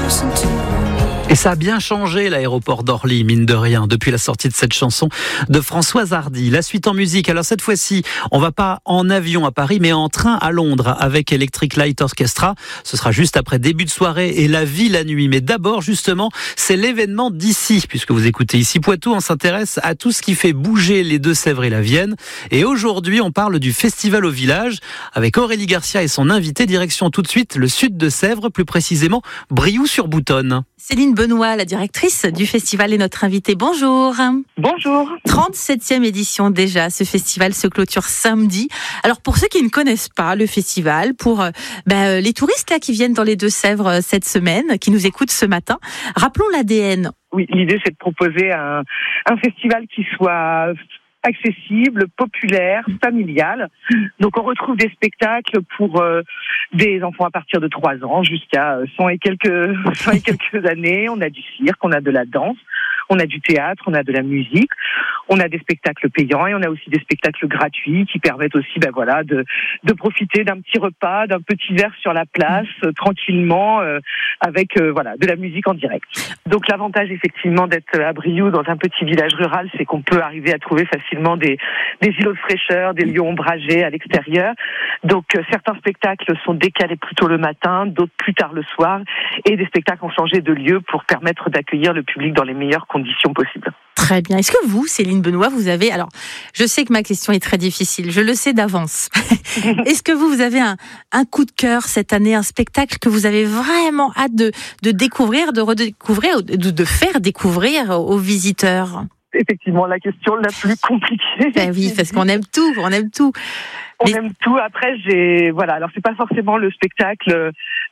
Et ça a bien changé l'aéroport d'Orly, mine de rien, depuis la sortie de cette chanson de Françoise Hardy. La suite en musique, alors cette fois-ci, on va pas en avion à Paris, mais en train à Londres avec Electric Light Orchestra. Ce sera juste après début de soirée et la vie la nuit. Mais d'abord, justement, c'est l'événement d'ici. Puisque vous écoutez Ici Poitou, on s'intéresse à tout ce qui fait bouger les Deux-Sèvres et la Vienne. Et aujourd'hui, on parle du Festival au Village avec Aurélie Garcia et son invité. Direction tout de suite le sud de Sèvres, plus précisément Brioux-sur-Boutonne. Céline Benoît, la directrice du festival, est notre invitée. Bonjour. Bonjour. 37e édition déjà. Ce festival se clôture samedi. Alors pour ceux qui ne connaissent pas le festival, pour les touristes là qui viennent dans les Deux-Sèvres cette semaine, qui nous écoutent ce matin, rappelons l'ADN. Oui, l'idée c'est de proposer un festival qui soit accessible, populaire, familial. Donc on retrouve des spectacles pour des enfants à partir de 3 ans jusqu'à 100 et quelques années. On a du cirque, on a de la danse, on a du théâtre, on a de la musique, on a des spectacles payants et on a aussi des spectacles gratuits qui permettent aussi de profiter d'un petit repas, d'un petit verre sur la place, tranquillement, avec de la musique en direct. Donc l'avantage effectivement d'être à Brioux, dans un petit village rural, c'est qu'on peut arriver à trouver facilement des îlots de fraîcheur, des lieux ombragés à l'extérieur. Donc certains spectacles sont décalés plus tôt le matin, d'autres plus tard le soir, et des spectacles ont changé de lieu pour permettre d'accueillir le public dans les meilleures conditions possibles. Très bien. Est-ce que vous, Céline Benoît, vous avez... Alors, je sais que ma question est très difficile, je le sais d'avance. Est-ce que vous avez un coup de cœur cette année, un spectacle que vous avez vraiment hâte de découvrir, de redécouvrir, de faire découvrir aux visiteurs ? Effectivement, la question la plus compliquée. Ben oui, parce qu'on aime tout, on aime tout. On aime tout. Après, alors c'est pas forcément le spectacle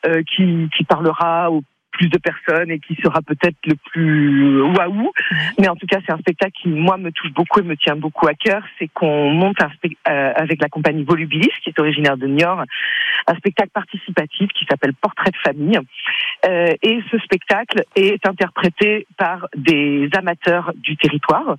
qui parlera au plus de personnes et qui sera peut-être le plus waouh, mais en tout cas c'est un spectacle qui moi me touche beaucoup et me tient beaucoup à cœur. C'est qu'on monte avec la compagnie Volubilis, qui est originaire de Niort, un spectacle participatif qui s'appelle Portrait de famille, et ce spectacle est interprété par des amateurs du territoire,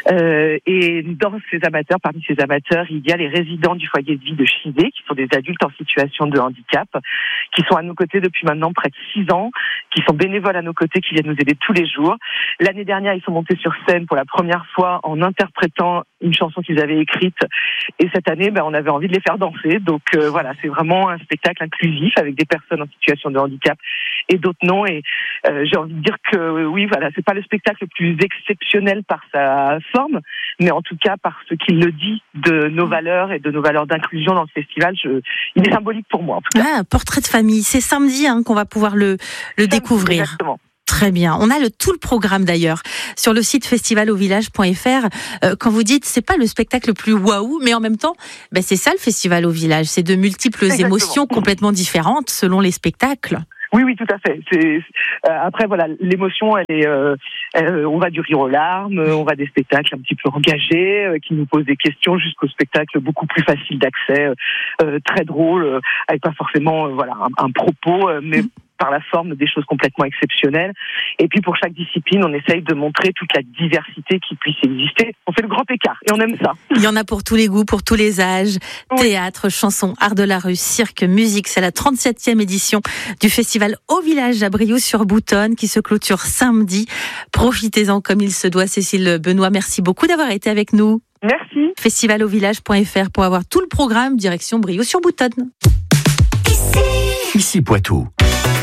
et parmi ces amateurs il y a les résidents du foyer de vie de Chizé, qui sont des adultes en situation de handicap, qui sont à nos côtés depuis maintenant près de 6 ans, qui sont bénévoles à nos côtés, qui viennent nous aider tous les jours. L'année dernière, ils sont montés sur scène pour la première fois en interprétant une chanson qu'ils avaient écrite. Et cette année, on avait envie de les faire danser. Donc c'est vraiment un spectacle inclusif avec des personnes en situation de handicap et d'autres non. Et j'ai envie de dire que c'est pas le spectacle le plus exceptionnel par sa forme, mais en tout cas par ce qu'il le dit de nos valeurs et de nos valeurs d'inclusion dans le festival. Il est symbolique pour moi, en tout cas. Ah, Portrait de famille, c'est samedi qu'on va pouvoir le découvrir. Exactement. Très bien. On a tout le programme d'ailleurs sur le site festivalauvillage.fr. Quand vous dites c'est pas le spectacle le plus waouh, mais en même temps, c'est ça le festival au village. C'est de multiples émotions complètement différentes selon les spectacles. Oui, tout à fait. Après, l'émotion, elle est, on va du rire aux larmes, on va des spectacles un petit peu engagés, qui nous posent des questions, jusqu'aux spectacles beaucoup plus faciles d'accès, très drôles, avec pas forcément, un propos, mais par la forme des choses complètement exceptionnelles. Et puis pour chaque discipline, on essaye de montrer toute la diversité qui puisse exister. On fait le grand écart et on aime ça. Il y en a pour tous les goûts, pour tous les âges. Oui. Théâtre, chansons, art de la rue, cirque, musique. C'est la 37e édition du festival au village à Brioux-sur-Boutonne qui se clôture samedi. Profitez-en comme il se doit. Cécile Benoît, merci beaucoup d'avoir été avec nous. Merci. Festivalauvillage.fr pour avoir tout le programme direction Brioux-sur-Boutonne. Ici Poitou.